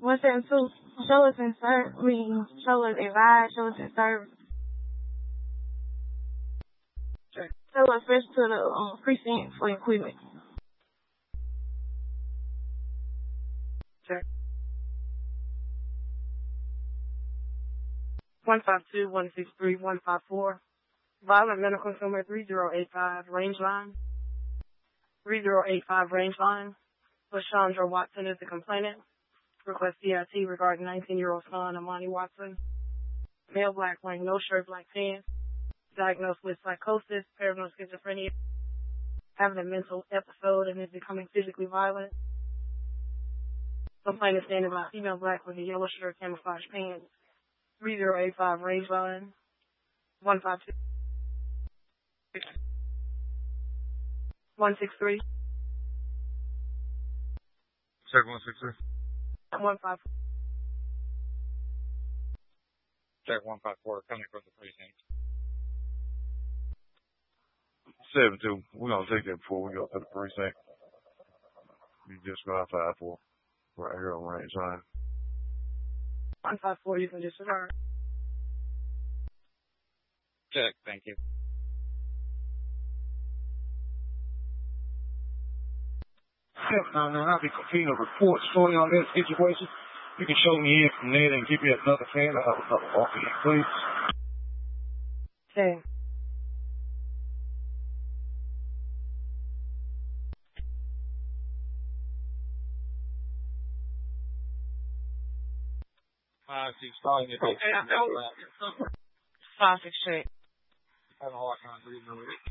172. Show us in service. Show us in ride. Show us in service. Check. Show us fresh to the precinct for equipment. Check. 152-163-154. Violent medical consumer 3085 range line. 3085 range line. LaShondra Watson is the complainant. Request CIT regarding 19-year-old son, Amani Watson. Male, black, wearing no shirt, black pants. Diagnosed with psychosis, paranoid schizophrenia. Having a mental episode and is becoming physically violent. Complainant standing by, female, black with a yellow shirt, camouflage pants. 3085 range line. 152. 163. Check 163. 154. Check 154. Coming from the precinct. 72. We're gonna take that before we go to the precinct. You just got 54 right here on range line. 154. You can disregard. Check. Thank you. Now, I'll be completing a report story on this situation. You can show me in from there and give me another fan. Okay, please. Okay. Starting at 5, 6, 8. having a hard time reading over it.